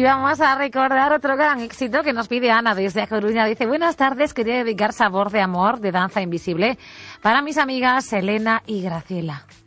vamos a recordar otro gran éxito que nos pide Ana desde A Coruña. Dice, buenas tardes, quería dedicar Sabor de Amor de Danza Invisible para mis amigas Elena y Graciela.